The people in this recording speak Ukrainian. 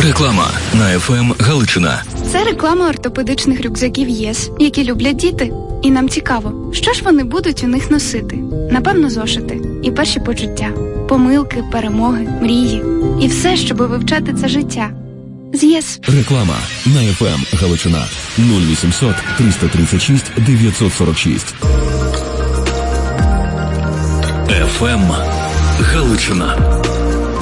Реклама на ФМ Галичина. Це реклама ортопедичних рюкзаків ЄС, які люблять діти. І нам цікаво, що ж вони будуть у них носити. Напевно, зошити. І перші почуття. Помилки, перемоги, мрії. І все, щоб вивчати це життя. З ЄС. Реклама на ФМ Галичина. 0800 336 946. ФМ Галичина.